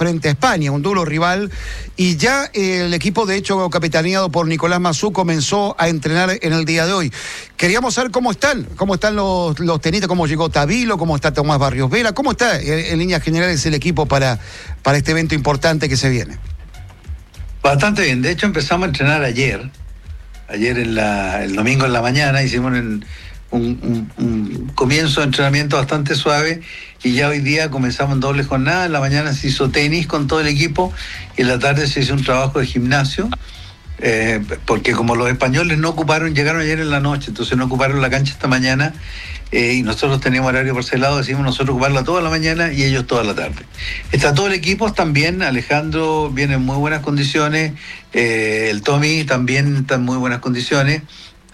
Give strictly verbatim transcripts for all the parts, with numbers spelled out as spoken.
frente a España, un duro rival, y ya eh, el equipo, de hecho, capitaneado por Nicolás Massú, comenzó a entrenar en el día de hoy. Queríamos saber cómo están, cómo están los, los tenistas, cómo llegó Tavilo, cómo está Tomás Barrios Vela, cómo está en, en líneas generales el equipo para, para este evento importante que se viene. Bastante bien, de hecho empezamos a entrenar ayer, ayer en la, el domingo en la mañana, hicimos en un, un, un comienzo de entrenamiento bastante suave y ya hoy día comenzamos en doble jornada. En la mañana se hizo tenis con todo el equipo y en la tarde se hizo un trabajo de gimnasio, eh, porque como los españoles no ocuparon, llegaron ayer en la noche, entonces no ocuparon la cancha esta mañana, eh, y nosotros teníamos horario parcelado, decidimos nosotros ocuparla toda la mañana y ellos toda la tarde. Está todo el equipo también, Alejandro viene en muy buenas condiciones, eh, el Tommy también está en muy buenas condiciones,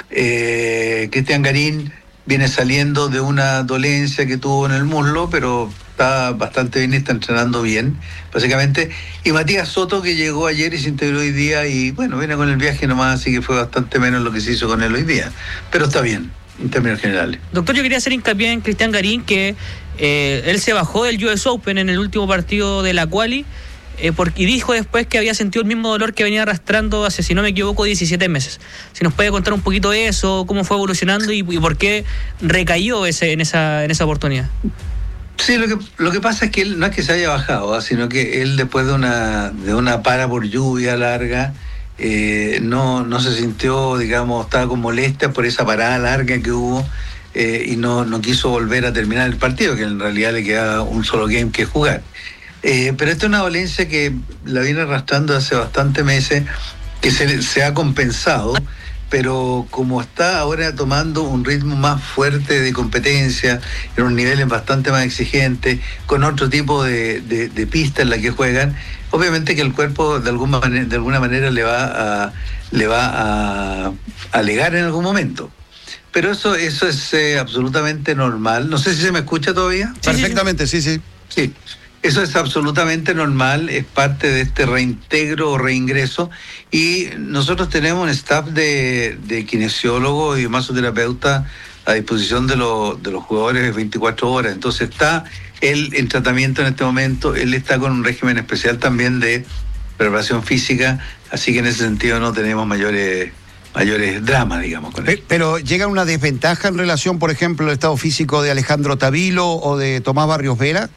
eh, Cristian Garín viene saliendo de una dolencia que tuvo en el muslo, pero está bastante bien y está entrenando bien, básicamente. Y Matías Soto, que llegó ayer y se integró hoy día, y bueno, viene con el viaje nomás, así que fue bastante menos lo que se hizo con él hoy día. Pero está bien, en términos generales. Doctor, yo quería hacer hincapié en Cristian Garín, que eh, él se bajó del U S Open en el último partido de la quali, Eh, porque, y dijo después que había sentido el mismo dolor que venía arrastrando hace, si no me equivoco, diecisiete meses. Si nos puede contar un poquito de eso, cómo fue evolucionando y, y por qué recayó ese, en esa en esa oportunidad. Sí, lo que lo que pasa es que él no es que se haya bajado, ¿eh? Sino que él después de una de una para por lluvia larga, eh, no, no se sintió, digamos, estaba con molestia por esa parada larga que hubo, eh, y no, no quiso volver a terminar el partido, que en realidad le quedaba un solo game que jugar. Eh, pero esta es una dolencia que la viene arrastrando hace bastantes meses, que se, se ha compensado, pero como está ahora tomando un ritmo más fuerte de competencia, en unos niveles bastante más exigentes, con otro tipo de, de, de pista en la que juegan, obviamente que el cuerpo de alguna manera, de alguna manera le va a, le va a alegar en algún momento. Pero eso, eso es eh, absolutamente normal. No sé si se me escucha todavía. Sí, perfectamente, sí, sí. Sí. Eso es absolutamente normal, es parte de este reintegro o reingreso, y nosotros tenemos un staff de, de kinesiólogos y masoterapeutas a disposición de, lo, de los jugadores veinticuatro horas. Entonces está él en tratamiento en este momento, él está con un régimen especial también de preparación física, así que en ese sentido no tenemos mayores mayores dramas, digamos, con él. Pero ¿llega una desventaja en relación, por ejemplo, al estado físico de Alejandro Tavilo o de Tomás Barrios Vela?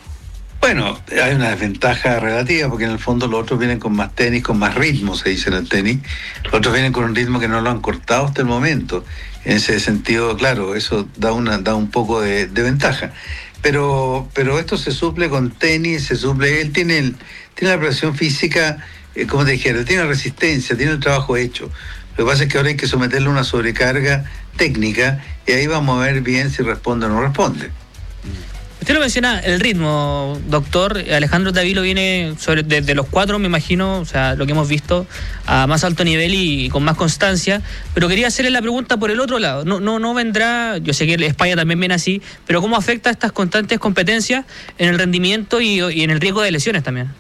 Bueno, hay una desventaja relativa, porque en el fondo los otros vienen con más tenis, con más ritmo, se dice en el tenis. Los otros vienen con un ritmo que no lo han cortado hasta el momento. En ese sentido, claro, eso da una da un poco de, de ventaja. Pero pero esto se suple con tenis, se suple... Él tiene, el, tiene la preparación física, eh, como te dijera, tiene la resistencia, tiene el trabajo hecho. Lo que pasa es que ahora hay que someterle a una sobrecarga técnica y ahí vamos a ver bien si responde o no responde. Usted lo menciona, el ritmo, doctor. Alejandro Tavilo viene sobre, desde los cuatro, me imagino, o sea, lo que hemos visto, a más alto nivel y, y con más constancia. Pero quería hacerle la pregunta por el otro lado. No, no, no vendrá, yo sé que España también viene así, pero ¿cómo afecta estas constantes competencias en el rendimiento y, y en el riesgo de lesiones también?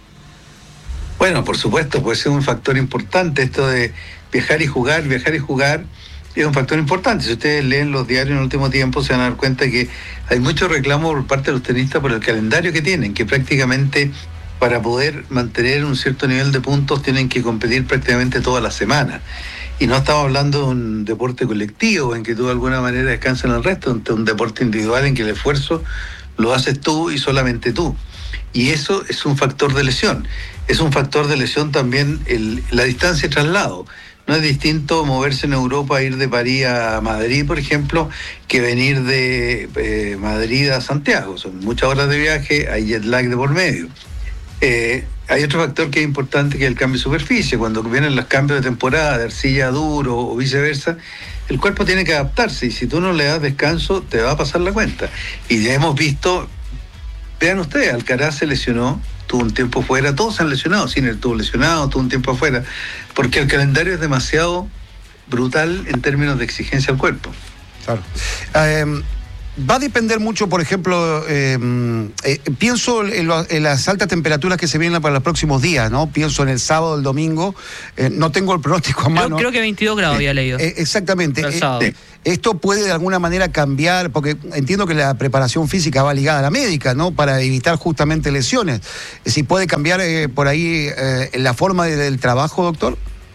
Bueno, por supuesto, puede ser un factor importante esto de viajar y jugar, viajar y jugar. Es un factor importante. Si ustedes leen los diarios en el último tiempo, se van a dar cuenta que hay mucho reclamo por parte de los tenistas por el calendario que tienen, que prácticamente para poder mantener un cierto nivel de puntos tienen que competir prácticamente toda la semana. Y no estamos hablando de un deporte colectivo en que tú de alguna manera descansas en el resto, de un deporte individual en que el esfuerzo lo haces tú y solamente tú. Y eso es un factor de lesión. Es un factor de lesión también el, la distancia de traslado. No es distinto moverse en Europa, ir de París a Madrid, por ejemplo, que venir de eh, Madrid a Santiago. Son muchas horas de viaje, hay jet lag de por medio. Eh, hay otro factor que es importante, que es el cambio de superficie. Cuando vienen los cambios de temporada, de arcilla a duro o viceversa, el cuerpo tiene que adaptarse, y si tú no le das descanso, te va a pasar la cuenta. Y ya hemos visto, vean ustedes, Alcaraz se lesionó, tuvo un tiempo fuera, todos se han lesionado, Sinner estuvo lesionado, tuvo un tiempo afuera, porque el calendario es demasiado brutal en términos de exigencia al cuerpo. Claro. Eh, Va a depender mucho, por ejemplo, eh, eh, pienso en, lo, en las altas temperaturas que se vienen para los próximos días, ¿no? Pienso en el sábado, el domingo, eh, no tengo el pronóstico a mano. Creo, creo que veintidós grados había leído. Eh, exactamente. El sábado. Eh, esto puede de alguna manera cambiar, porque entiendo que la preparación física va ligada a la médica, ¿no? Para evitar justamente lesiones. Si puede cambiar eh, por ahí eh, la forma de, del trabajo, doctor.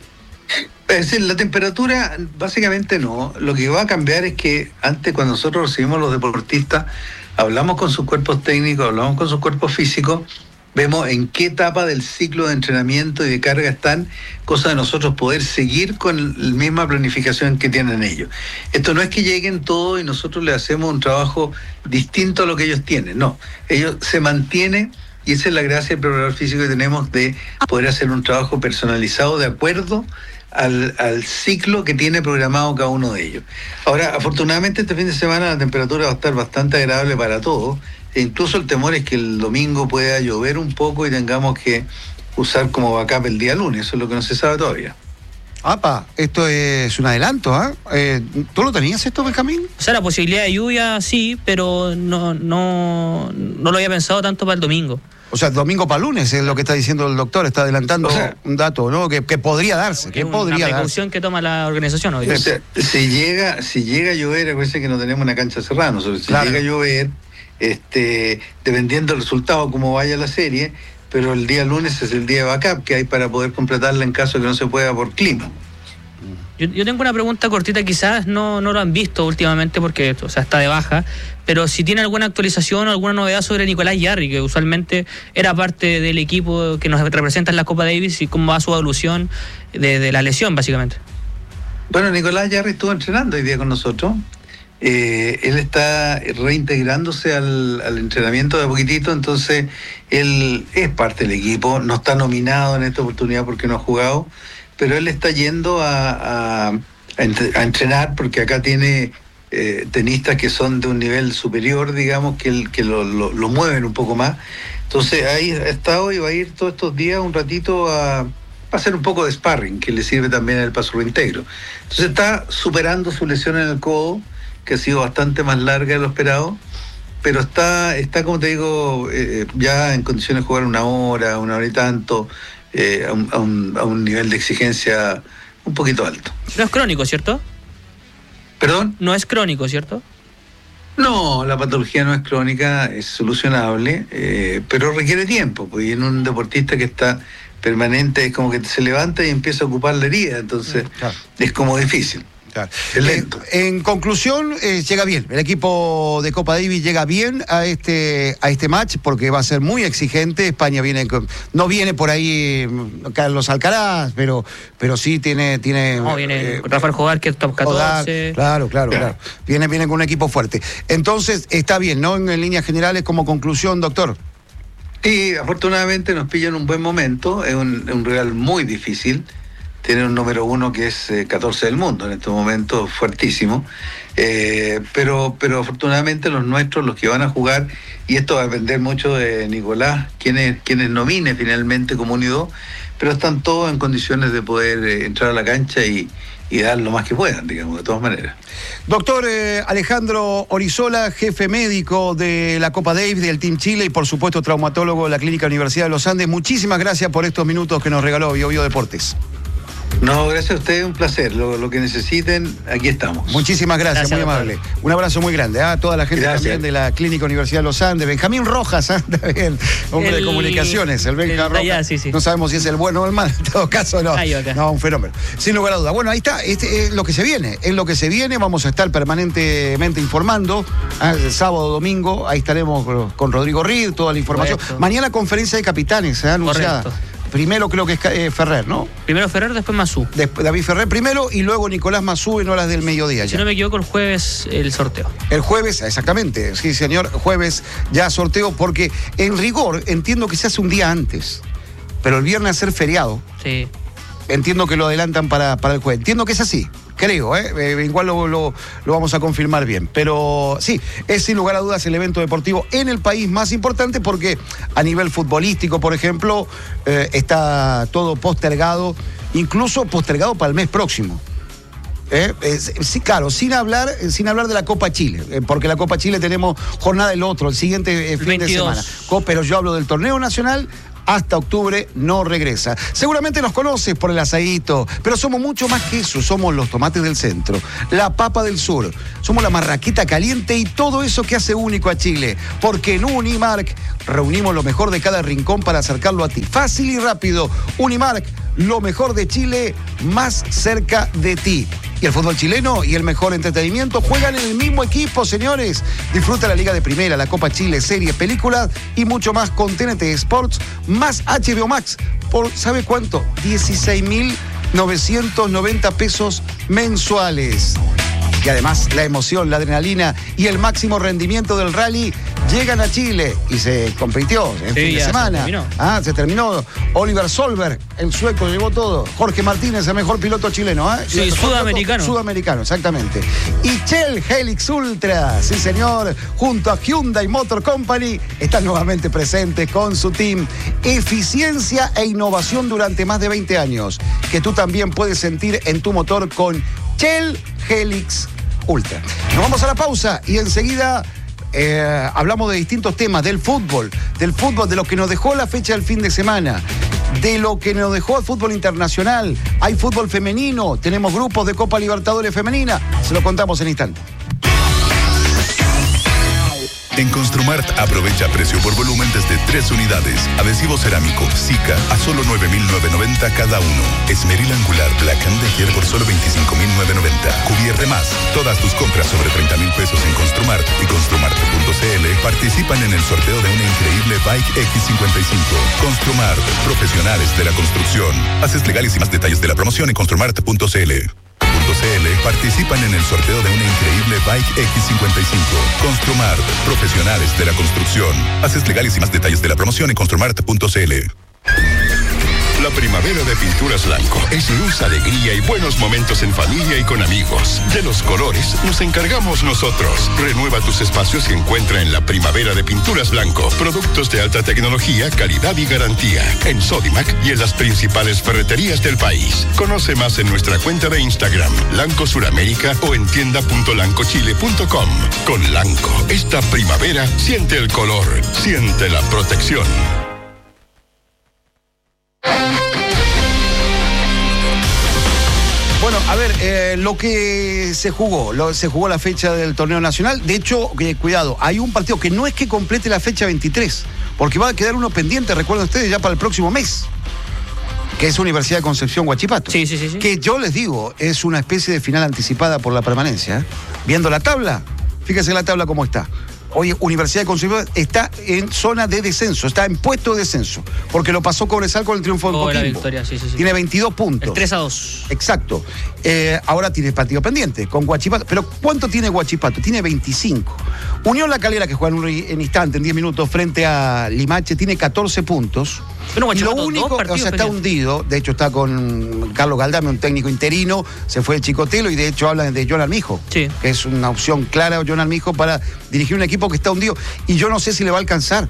Es decir, la temperatura básicamente no. Lo que va a cambiar es que antes, cuando nosotros recibimos los deportistas, hablamos con sus cuerpos técnicos, hablamos con sus cuerpos físicos, vemos en qué etapa del ciclo de entrenamiento y de carga están, cosa de nosotros poder seguir con la misma planificación que tienen ellos. Esto no es que lleguen todos y nosotros les hacemos un trabajo distinto a lo que ellos tienen, no. Ellos se mantienen. Y esa es la gracia del preparador físico que tenemos, de poder hacer un trabajo personalizado de acuerdo al, al ciclo que tiene programado cada uno de ellos. Ahora, afortunadamente este fin de semana la temperatura va a estar bastante agradable para todos. E incluso el temor es que el domingo pueda llover un poco y tengamos que usar como backup el día lunes. Eso es lo que no se sabe todavía. Apa, esto es un adelanto, ¿ah? ¿eh? ¿Tú lo tenías esto, Benjamín? O sea, la posibilidad de lluvia sí, pero no, no, no lo había pensado tanto para el domingo. O sea, domingo para lunes es lo que está diciendo el doctor, está adelantando, o sea, un dato, ¿no? Que, que podría darse, que podría darse. Una precaución que toma la organización hoy. O sea, si llega, si llega a llover, acuérdense que no tenemos una cancha cerrada, nosotros, si claro. llega a llover, este, dependiendo del resultado, cómo vaya la serie, pero el día lunes es el día de backup que hay para poder completarla en caso de que no se pueda por clima. Yo, yo tengo una pregunta cortita, quizás no, no lo han visto últimamente porque o sea, está de baja, pero si tiene alguna actualización o alguna novedad sobre Nicolás Jarry, que usualmente era parte del equipo que nos representa en la Copa Davis, y cómo va su evolución de, de la lesión, básicamente. Bueno, Nicolás Jarry estuvo entrenando hoy día con nosotros. Eh, él está reintegrándose al, al entrenamiento de a poquitito, entonces él es parte del equipo, no está nominado en esta oportunidad porque no ha jugado, pero él está yendo a, a, a entrenar porque acá tiene eh, tenistas que son de un nivel superior, digamos, que, el, que lo, lo, lo mueven un poco más. Entonces ahí ha estado y va a ir todos estos días un ratito a, a hacer un poco de sparring, que le sirve también al paso reintegro. Entonces está superando su lesión en el codo, que ha sido bastante más larga de lo esperado, pero está, está como te digo, eh, ya en condiciones de jugar una hora, una hora y tanto, eh, a, un, a, un, a un nivel de exigencia un poquito alto. No es crónico, ¿cierto? ¿Perdón? No es crónico, ¿cierto? No, la patología no es crónica, es solucionable, eh, pero requiere tiempo, pues, y en un deportista que está permanente es como que se levanta y empieza a ocupar la herida, entonces claro. es como difícil. Claro. Eh, en conclusión, eh, llega bien. El equipo de Copa Davis llega bien a este a este match porque va a ser muy exigente. España viene con, no viene por ahí Carlos Alcaraz, pero pero sí tiene tiene no, viene eh, Rafael Jogar, que es top catorce. Claro, claro, claro. Viene viene con un equipo fuerte. Entonces, está bien, ¿no? En, en líneas generales, como conclusión, doctor. Sí, afortunadamente nos pilla en un buen momento. Es un, un rival muy difícil. Tiene un número uno que es eh, catorce del mundo en este momento, fuertísimo. Eh, pero, pero afortunadamente los nuestros, los que van a jugar, y esto va a depender mucho de Nicolás, quienes, quienes nomine finalmente como unido, pero están todos en condiciones de poder eh, entrar a la cancha y, y dar lo más que puedan, digamos, de todas maneras. Doctor eh, Alejandro Orizola, jefe médico de la Copa Davis, del Team Chile y por supuesto traumatólogo de la Clínica Universidad de los Andes, muchísimas gracias por estos minutos que nos regaló Bio Bio Deportes. No, gracias a ustedes, un placer. Lo, lo que necesiten, aquí estamos. Muchísimas gracias, gracias muy amable. Un abrazo muy grande a ¿eh? toda la gente gracias. también de la Clínica Universidad de los Andes. Benjamín Rojas, ¿eh? también, hombre el, de comunicaciones. El Benja Rojas. Allá, sí, sí. No sabemos si es el bueno o el malo, en todo caso, no. No, un fenómeno. Sin lugar a duda. Bueno, ahí está, este es lo que se viene. Es lo que se viene. Vamos a estar permanentemente informando. ¿eh? El sábado, domingo, ahí estaremos con Rodrigo Reed, toda la información. Correcto. Mañana conferencia de capitanes, ¿eh? anunciada. Correcto. Primero creo que es eh, Ferrer, ¿no? Primero Ferrer, después Mazú. Después David Ferrer primero y luego Nicolás Mazú en horas del mediodía. Si ya. no me equivoco, el jueves el sorteo. El jueves, exactamente, sí señor, jueves ya sorteo, porque en rigor entiendo que se hace un día antes, pero el viernes hacer feriado. Sí. Entiendo que lo adelantan para, para el jueves. Entiendo que es así, creo, ¿eh? eh igual lo, lo, lo vamos a confirmar bien. Pero sí, es sin lugar a dudas el evento deportivo en el país más importante porque a nivel futbolístico, por ejemplo, eh, está todo postergado, incluso postergado para el mes próximo. Eh, eh, sí, claro, sin hablar, sin hablar de la Copa Chile, eh, porque la Copa Chile tenemos jornada el otro, el siguiente eh, fin veintidós. de semana. Pero yo hablo del torneo nacional. Hasta octubre no regresa. Seguramente nos conoces por el asadito, pero somos mucho más que eso. Somos los tomates del centro, la papa del sur, somos la marraqueta caliente y todo eso que hace único a Chile. Porque en Unimark reunimos lo mejor de cada rincón para acercarlo a ti. Fácil y rápido. Unimark, lo mejor de Chile más cerca de ti. Y el fútbol chileno y el mejor entretenimiento juegan en el mismo equipo, señores. Disfruta la Liga de Primera, la Copa Chile, series, películas y mucho más con T N T Sports más H B O Max por, ¿sabe cuánto? dieciséis mil novecientos noventa pesos mensuales. Y además la emoción, la adrenalina y el máximo rendimiento del rally llegan a Chile y se compitió en sí, fin de semana. Se terminó. Ah, se terminó. Oliver Solberg, el sueco, llevó todo. Jorge Martínez, el mejor piloto chileno. ¿eh? Sí, el sudamericano. Sudamericano, exactamente. Y Shell Helix Ultra, sí señor, junto a Hyundai Motor Company, están nuevamente presentes con su team. Eficiencia e innovación durante más de veinte años, que tú también puedes sentir en tu motor con Shell Helix Ultra. Nos vamos a la pausa y enseguida eh, hablamos de distintos temas, del fútbol, del fútbol, de lo que nos dejó la fecha del fin de semana, de lo que nos dejó el fútbol internacional. Hay fútbol femenino, tenemos grupos de Copa Libertadores femenina, se lo contamos en instante. En Construmart aprovecha precio por volumen desde tres unidades. Adhesivo cerámico Zika a solo nueve mil novecientos noventa cada uno. Esmeril angular Black and Decker por solo veinticinco mil novecientos noventa. Cubierte más. Todas tus compras sobre treinta mil pesos en Construmart y construmart punto c l participan en el sorteo de una increíble Bike X cincuenta y cinco. Construmart, profesionales de la construcción. Bases legales y más detalles de la promoción en construmart punto c l. .cl participan en el sorteo de una increíble Bike X cincuenta y cinco. Construmart, profesionales de la construcción. Bases legales y más detalles de la promoción en construmart punto c l. La primavera de Pinturas Blanco es luz, alegría y buenos momentos en familia y con amigos. De los colores nos encargamos nosotros. Renueva tus espacios y encuentra en la primavera de Pinturas Blanco productos de alta tecnología, calidad y garantía. En Sodimac y en las principales ferreterías del país. Conoce más en nuestra cuenta de Instagram, Lanco Suramérica, o en tienda punto lancochile punto com. Con Lanco, esta primavera siente el color, siente la protección. Bueno, a ver, eh, lo que se jugó, lo, se jugó la fecha del torneo nacional. De hecho, eh, cuidado, hay un partido que no es que complete la fecha veintitrés, porque va a quedar uno pendiente, recuerden ustedes, ya para el próximo mes, que es Universidad de Concepción Huachipato. Sí, sí, sí, sí. Que yo les digo, es una especie de final anticipada por la permanencia. ¿eh? Viendo la tabla, fíjense la tabla cómo está. Hoy Universidad de Concepción está en zona de descenso, está en puesto de descenso, porque lo pasó Cobresal con el triunfo del Oh, la Coquimbo. victoria, sí, sí, sí. Tiene veintidós puntos. El tres a dos. Exacto. Eh, ahora tiene partido pendiente con Huachipato. Pero ¿cuánto tiene Huachipato? Tiene veinticinco. Unión La Calera, que juega en un en instante, en diez minutos, frente a Limache, tiene catorce puntos. Bueno, Y lo Huachipato, único, dos o sea, partidos está pendientes. hundido. De hecho, está con Carlos Galdame, un técnico interino. Se fue el Chicotelo y de hecho hablan de John Armijo. Sí. Que es una opción clara, John Armijo, para dirigir un equipo que está hundido. Y yo no sé si le va a alcanzar.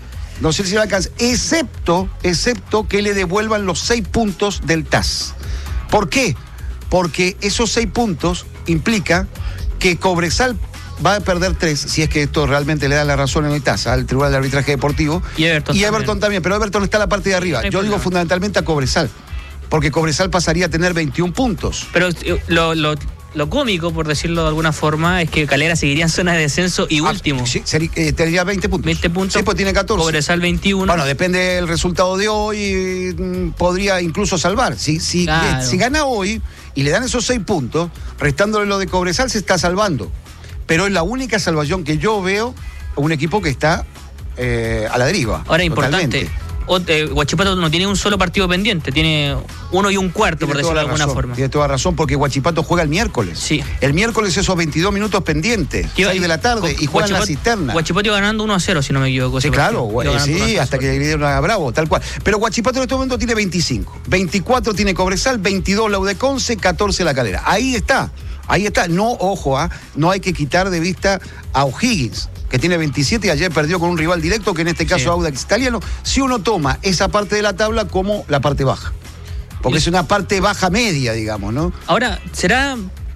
No sé si le va a alcanzar. Excepto, excepto que le devuelvan los seis puntos del T A S. ¿Por qué? Porque esos seis puntos implica que Cobresal va a perder tres, si es que esto realmente le da la razón en el T A S, al Tribunal de Arbitraje Deportivo. Y Everton Y también. Everton también, pero Everton está en la parte de arriba. No hay Yo digo problema. fundamentalmente a Cobresal, porque Cobresal pasaría a tener veintiún puntos. Pero eh, lo, lo, lo cómico, por decirlo de alguna forma, es que Calera seguiría en zona de descenso y último. Ah, sí, sería- eh, tendría veinte puntos. veinte puntos. Sí, pues tiene catorce. Cobresal veintiuno. Bueno, depende del resultado de hoy, mm, podría incluso salvar. Si, si, Claro. si gana hoy y le dan esos seis puntos, restándole lo de Cobresal, se está salvando. Pero es la única salvación que yo veo a un equipo que está eh, a la deriva. Ahora, importante, totalmente. o- eh, Huachipato no tiene un solo partido pendiente, tiene uno y un cuarto, Tiene por toda decirlo de la alguna razón, forma. Tiene toda razón, porque Huachipato juega el miércoles. Sí. El miércoles esos veintidós minutos pendientes, Que iba- seis de la tarde, y juegan la Huachipato- cisterna. Huachipato iba ganando uno a cero, si no me equivoco. Sí, ese claro, partido. güey, Iba ganando uno a sí, cero, hasta que sobre- le dieron a Bravo, tal cual. Pero Huachipato en este momento tiene veinticinco. veinticuatro tiene Cobresal, veintidós la U de Conce, catorce la Calera. Ahí está, ahí está. No, ojo, ¿ah? No hay que quitar de vista a O'Higgins, que tiene veintisiete y ayer perdió con un rival directo, que en este caso Sí. Audax Italiano. Si uno toma esa parte de la tabla como la parte baja. Porque Y- es una parte baja media, digamos, ¿no? Ahora, ¿será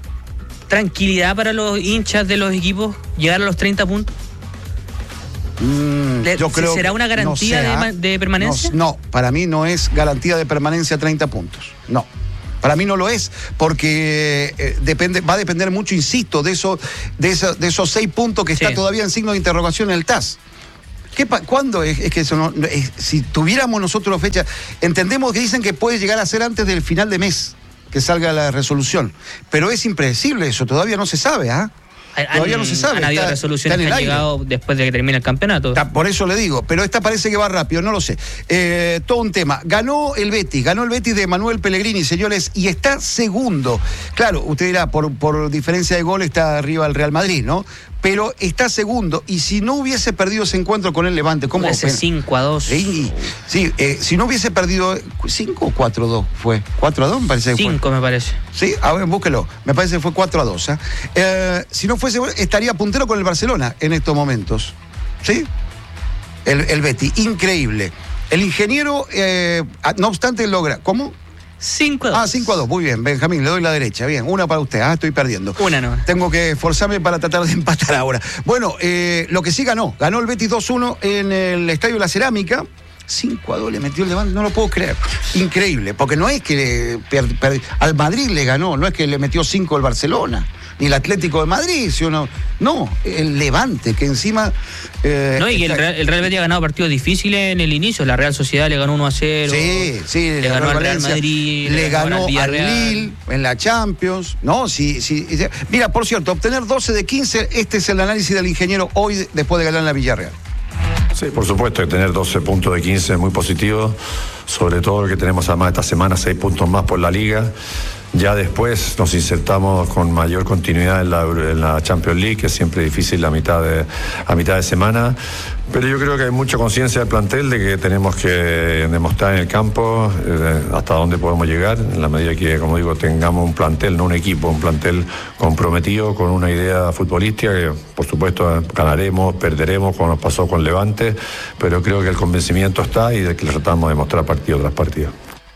tranquilidad para los hinchas de los equipos llegar a los treinta puntos? Mm, yo creo ¿Será una garantía no sé, de, de permanencia? No, no, para mí no es garantía de permanencia treinta puntos. No. Para mí no lo es, porque eh, depende, va a depender mucho, insisto, de, eso, de, eso, de esos seis puntos que está sí. todavía en signo de interrogación en el T A S. ¿Qué pa- ¿Cuándo es, es que eso no, es, si tuviéramos nosotros fecha, entendemos que dicen que puede llegar a ser antes del final de mes que salga la resolución, pero es impredecible eso, todavía no se sabe, ¿ah? ¿eh? Todavía han, no se sabe. Han habido está, resoluciones está que han llegado después de que termine el campeonato. Está, por eso le digo, pero esta parece que va rápido, no lo sé. Eh, todo un tema. Ganó el Betis, ganó el Betis de Manuel Pellegrini, señores, y está segundo. Claro, usted dirá, por, por diferencia de gol está arriba el Real Madrid, ¿no? Pero está segundo, y si no hubiese perdido ese encuentro con el Levante, ¿cómo? Ese cinco a dos. Sí, sí eh, si no hubiese perdido, ¿cinco o cuatro a dos fue? cuatro a dos me parece que fue. cinco me parece. Sí, a ver, búsquelo. Me parece que fue cuatro a dos. ¿eh? Eh, si no fuese, estaría puntero con el Barcelona en estos momentos. ¿Sí? El, el Betis, increíble. El ingeniero, eh, no obstante, logra. ¿Cómo? cinco a dos. Ah, cinco a dos, muy bien, Benjamín, le doy la derecha, bien, una para usted, ah, estoy perdiendo. Una no. Tengo que esforzarme para tratar de empatar ahora. Bueno, eh, lo que sí ganó, ganó el Betis dos uno en el Estadio de la Cerámica, cinco a dos le metió el Levante, no lo puedo creer, increíble, porque no es que per, per, al Madrid le ganó, no es que le metió cinco el Barcelona, ni el Atlético de Madrid, si uno, no, el Levante, que encima... Eh, no, y que el Real, el Real Betis ha ganado partidos difíciles en el inicio, la Real Sociedad le ganó uno a cero. Sí, sí, le ganó al Real Madrid, le, le ganó al al Lille en la Champions. No, sí, sí. Mira, por cierto, obtener doce de quince, este es el análisis del ingeniero hoy después de ganar en la Villarreal. Sí, por supuesto que tener doce puntos de quince es muy positivo, sobre todo lo que tenemos además esta semana, seis puntos más por la Liga. Ya después nos insertamos con mayor continuidad en la, en la Champions League, que es siempre difícil a mitad de, a mitad de semana. Pero yo creo que hay mucha conciencia del plantel de que tenemos que demostrar en el campo eh, hasta dónde podemos llegar, en la medida que, como digo, tengamos un plantel, no un equipo, un plantel comprometido con una idea futbolística que, por supuesto, ganaremos, perderemos, como nos pasó con Levante, pero creo que el convencimiento está y de que le tratamos de mostrar partido tras partido.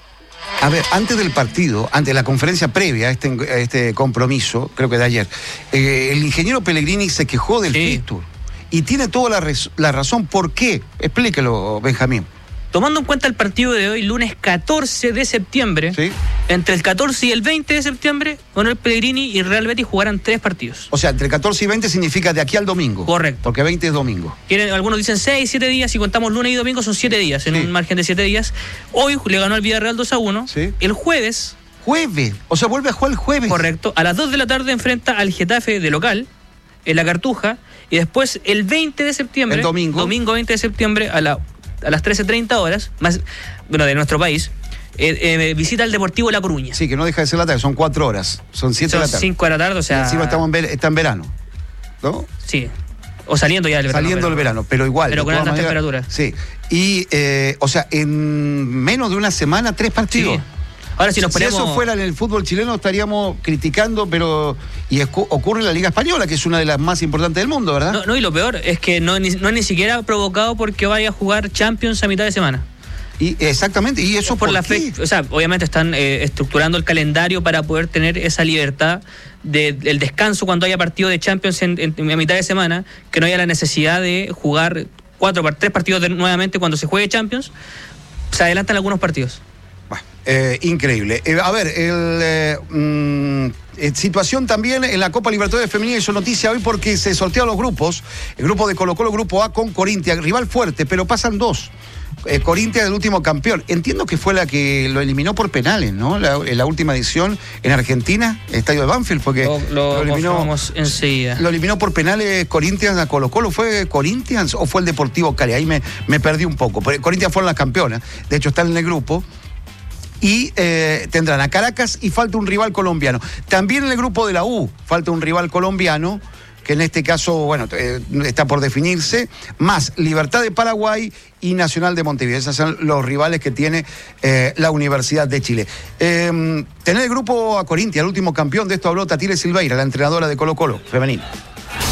A ver, antes del partido, antes de la conferencia previa a este, a este compromiso, creo que de ayer, eh, el ingeniero Pellegrini se quejó del sí. fixture y tiene toda la, res, la razón. ¿Por qué? Explíquelo, Benjamín. Tomando en cuenta el partido de hoy, lunes catorce de septiembre, ¿sí? Entre el catorce y el veinte de septiembre, Manuel Pellegrini y Real Betis jugarán tres partidos. O sea, entre el catorce y veinte significa de aquí al domingo. Correcto. Porque veinte es domingo. Quieren, algunos dicen seis, siete días, si contamos lunes y domingo son siete días, en sí. un margen de siete días. Hoy le ganó al Villarreal dos a uno. Sí. El jueves... Jueves, o sea, vuelve a jugar el jueves. Correcto. A las dos de la tarde enfrenta al Getafe de local, en la Cartuja, y después el veinte de septiembre... El domingo. Domingo veinte de septiembre a la... a las trece treinta horas, más, bueno, de nuestro país, eh, eh, visita al Deportivo La Coruña. Sí, que no deja de ser la tarde, son cuatro horas, son siete son de la tarde. cinco de la tarde, o sea... Y encima estamos en ver, está en verano, ¿no? Sí, o saliendo ya del verano. Saliendo del verano, pero igual. Pero con altas manera, temperaturas. Sí, y, eh, o sea, en menos de una semana, tres partidos. Sí. Ahora, si nos ponemos... Si eso fuera en el fútbol chileno, estaríamos criticando, pero... Y ocurre en la Liga Española, que es una de las más importantes del mundo, ¿verdad? No, no y lo peor es que no, ni, no es ni siquiera provocado porque vaya a jugar Champions a mitad de semana. Y exactamente, y eso por, por la qué? fe, o sea, obviamente están eh, estructurando el calendario para poder tener esa libertad de, del descanso cuando haya partido de Champions en, en, en mitad de semana, que no haya la necesidad de jugar cuatro, tres partidos de, nuevamente cuando se juegue Champions, se adelantan algunos partidos. Eh, increíble. Eh, a ver, el, eh, mm, eh, situación también en la Copa Libertadores Femenina, hizo noticia hoy porque se sortearon los grupos. El grupo de Colo-Colo, grupo A con Corinthians, rival fuerte, pero pasan dos. Eh, Corinthians, el último campeón. Entiendo que fue la que lo eliminó por penales, ¿no? La, en la última edición en Argentina, el estadio de Banfield, fue que lo, lo, lo eliminó enseguida. Lo eliminó por penales Corinthians a Colo-Colo. ¿Fue Corinthians o fue el Deportivo Cali? Ahí me, me perdí un poco. Pero Corinthians fueron las campeonas. De hecho, están en el grupo. Y eh, tendrán a Caracas y falta un rival colombiano. También en el grupo de la U falta un rival colombiano, que en este caso, bueno, eh, está por definirse, más Libertad de Paraguay y Nacional de Montevideo. Esos son los rivales que tiene eh, la Universidad de Chile. Eh, tener el grupo a Corinthians, el último campeón, de esto habló Tatire Silveira, la entrenadora de Colo-Colo femenino.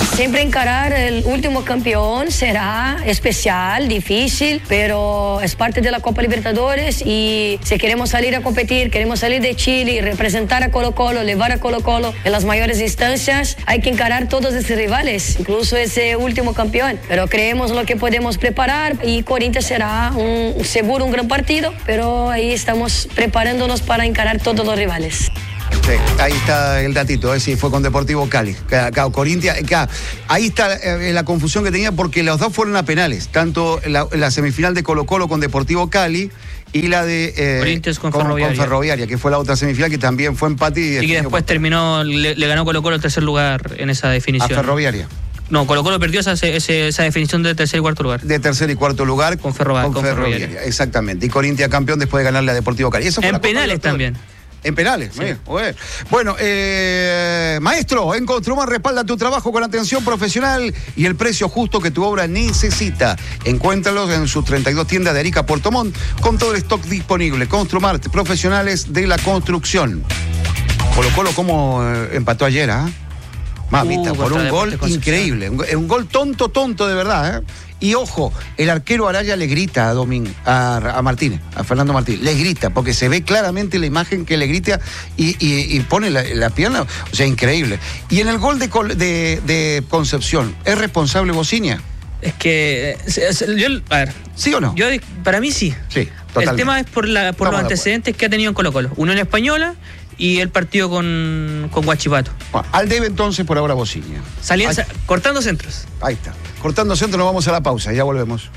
Siempre encarar el último campeón será especial, difícil, pero es parte de la Copa Libertadores y si queremos salir a competir, queremos salir de Chile, representar a Colo-Colo, llevar a Colo-Colo en las mayores instancias, hay que encarar todos esos rivales, incluso ese último campeón. Pero creemos lo que podemos preparar y Corinthians será un, seguro un gran partido, pero ahí estamos preparándonos para encarar todos los rivales. Sí, ahí está el datito, eh, sí, fue con Deportivo Cali, acá, Corinthians, acá. Ahí está eh, la confusión que tenía porque los dos fueron a penales, tanto la, la semifinal de Colo-Colo con Deportivo Cali y la de eh, Corinthians con, con, Ferroviaria. con Ferroviaria, que fue la otra semifinal que también fue empate. Y, y que después terminó, le, le ganó Colo-Colo el tercer lugar en esa definición. A Ferroviaria. No, Colo-Colo perdió esa, esa, esa definición de tercer y cuarto lugar. De tercer y cuarto lugar con, Ferro, con, con Ferroviaria. Ferroviaria. Exactamente. Y Corinthians campeón después de ganarle a Deportivo Cali. Eso fue en penales también. En penales, sí. Bien, bien. Bueno, eh, maestro, en Construmar respalda tu trabajo con atención profesional y el precio justo que tu obra necesita. Encuéntralos en sus treinta y dos tiendas de Arica, Puerto Montt, con todo el stock disponible. Construmar, profesionales de la construcción. Colo-Colo como eh, empató ayer, ¿ah? ¿eh? Mamita, uh, por un gol increíble. Un, un gol tonto, tonto de verdad, ¿eh? Y ojo, el arquero Araya le grita a Domín, a, a Martínez, a Fernando Martínez, le grita, porque se ve claramente la imagen que le grita y, y, y pone la, la pierna, o sea, increíble. Y en el gol de, de, de Concepción, ¿es responsable Bocinia? Es que, yo, a ver, ¿sí o no? Yo, para mí sí. Sí, totalmente. El tema es por, la, por los antecedentes que ha tenido en Colo-Colo. Unión Española y el partido con, con Huachipato. Bueno, al debe entonces por ahora Bocinia. Salían, sa cortando centros. Ahí está. Cortando centros, nos vamos a la pausa, ya volvemos.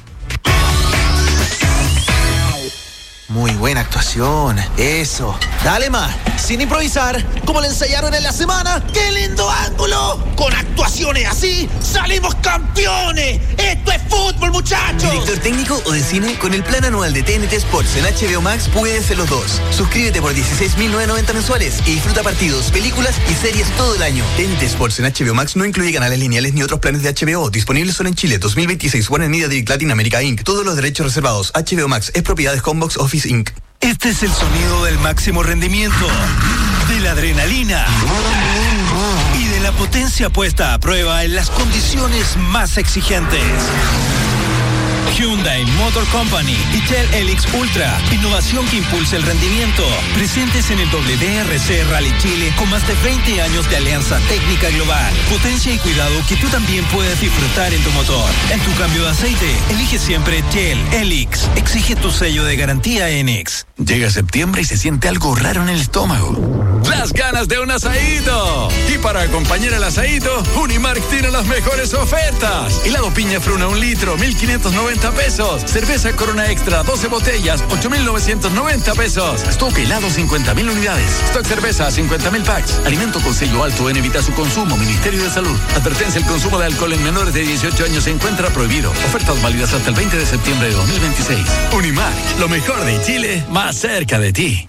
Muy buena actuación, eso. Dale más, sin improvisar, como le ensayaron en la semana. ¡Qué lindo ángulo! Con actuaciones así, ¡salimos campeones! ¡Esto es fútbol, muchachos! ¿Director técnico o de cine? Con el plan anual de T N T Sports en H B O Max puedes ser los dos. Suscríbete por dieciséis mil novecientos noventa mensuales y disfruta partidos, películas y series todo el año. T N T Sports en H B O Max no incluye canales lineales ni otros planes de H B O. Disponibles solo en Chile. dos mil veintiséis. Warner Media Direct Latinoamérica incorporated. Todos los derechos reservados. H B O Max es propiedad de Homebox Office incorporated. Este es el sonido del máximo rendimiento, de la adrenalina y de la potencia puesta a prueba en las condiciones más exigentes. Hyundai Motor Company y Shell Helix Ultra, innovación que impulsa el rendimiento. Presentes en el W R C Rally Chile con más de veinte años de alianza técnica global. Potencia y cuidado que tú también puedes disfrutar en tu motor. En tu cambio de aceite, elige siempre Shell Helix. Exige tu sello de garantía Enix. Llega septiembre y se siente algo raro en el estómago. ¡Las ganas de un asadito! Y para acompañar el asadito, Unimark tiene las mejores ofertas. Helado piña fruna un litro, mil quinientos noventa pesos. Cerveza Corona Extra, doce botellas, ocho mil novecientos noventa pesos. Stock helado, cincuenta mil unidades. Stock cerveza, cincuenta mil packs. Alimento con sello alto en evita su consumo. Ministerio de Salud. Advertencia: el consumo de alcohol en menores de dieciocho años se encuentra prohibido. Ofertas válidas hasta el veinte de septiembre de dos mil veintiséis. Unimark, lo mejor de Chile, más cerca de ti.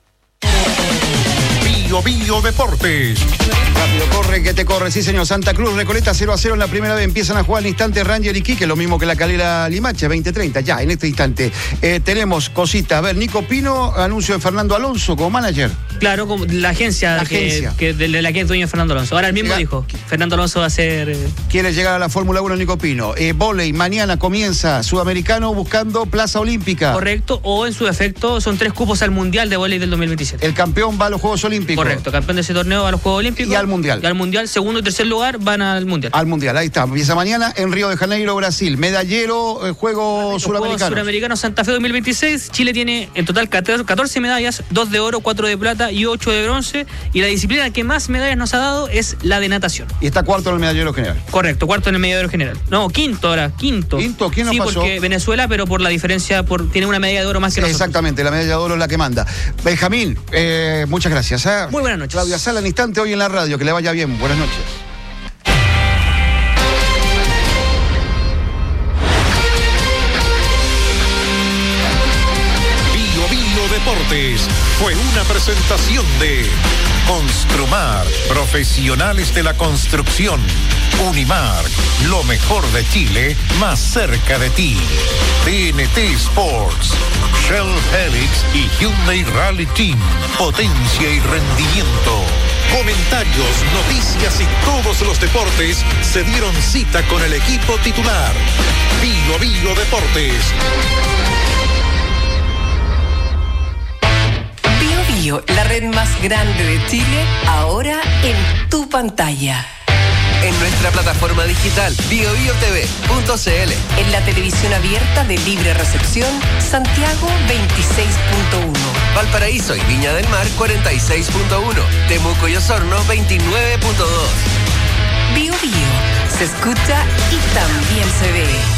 Bio Bio Deportes. Rápido, corre, que te corre, sí señor. Santa Cruz, Recoleta cero a cero en la primera vez. Empiezan a jugar al instante Ranger y Quique, lo mismo que la Calera Limache, veinte treinta, ya, en este instante. Eh, tenemos cositas. A ver, Nico Pino, anuncio de Fernando Alonso como manager. Claro, como la agencia, la que, agencia. Que, de la que es dueño Fernando Alonso. Ahora él mismo Llega, dijo, Fernando Alonso va a ser... Eh... Quiere llegar a la Fórmula uno Nico Pino. Eh, Voley, mañana comienza Sudamericano buscando plaza olímpica. Correcto, o en su defecto son tres cupos al Mundial de Voley del dos mil veintisiete. El campeón va a los Juegos Olímpicos. Correcto, campeón de ese torneo va a los Juegos Olímpicos. Y al Mundial. Y al Mundial, segundo y tercer lugar van al Mundial. Al Mundial, ahí está. Empieza mañana en Río de Janeiro, Brasil. Medallero, eh, Juego Suramericano. Juegos Suramericanos Santa Fe dos mil veintiséis. Chile tiene en total catorce medallas, dos de oro, cuatro de plata y ocho de bronce. Y la disciplina que más medallas nos ha dado es la de natación. Y está cuarto en el medallero general. Correcto, cuarto en el medallero general. No, quinto ahora, quinto. ¿Quinto? ¿Quién nos sí, pasó? Sí, porque Venezuela, pero por la diferencia, por tiene una medalla de oro más que nosotros. Exactamente, la medalla de oro es la que manda. Benjamín, eh, muchas gracias. ¿eh? Muy buenas noches. Claudia Sala, en instante hoy en la radio. Que le vaya bien. Buenas noches. Bio Bio Deportes fue una presentación de Construmar, profesionales de la construcción. Unimark, lo mejor de Chile, más cerca de ti. T N T Sports, Shell Helix y Hyundai Rally Team, potencia y rendimiento. Comentarios, noticias y todos los deportes se dieron cita con el equipo titular. Bio Bio Deportes. Bio Bio, la red más grande de Chile, ahora en tu pantalla. En nuestra plataforma digital bio bio t v punto c l. En la televisión abierta de libre recepción, Santiago veintiséis punto uno. Valparaíso y Viña del Mar cuarenta y seis punto uno. Temuco y Osorno veintinueve punto dos. Bio Bio, se escucha y también se ve.